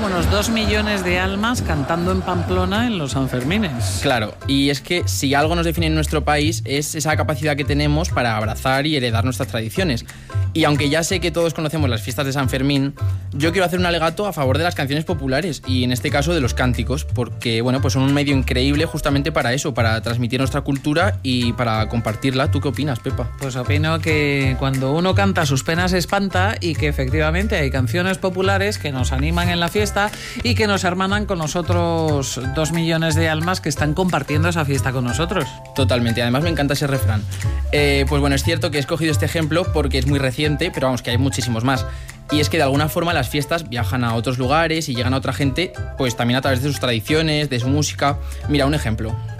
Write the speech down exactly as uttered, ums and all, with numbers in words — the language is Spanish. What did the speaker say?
como unos dos millones de almas cantando en Pamplona en los Sanfermines. Claro, y es que si algo nos define en nuestro país es esa capacidad que tenemos para abrazar y heredar nuestras tradiciones. Y aunque ya sé que todos conocemos las fiestas de San Fermín, yo quiero hacer un alegato a favor de las canciones populares y en este caso de los cánticos, porque bueno, pues son un medio increíble justamente para eso, para transmitir nuestra cultura y para compartirla. ¿Tú qué opinas, Pepa? Pues opino que cuando uno canta sus penas espanta y que efectivamente hay canciones populares que nos animan en la fiesta y que nos hermanan con los otros dos millones de almas que están compartiendo esa fiesta con nosotros. Totalmente, además me encanta ese refrán. Eh, pues bueno, es cierto que he escogido este ejemplo porque es muy reciente, pero vamos, que hay muchísimos más. Y es que de alguna forma las fiestas viajan a otros lugares y llegan a otra gente, pues también a través de sus tradiciones, de su música. Mira, un ejemplo.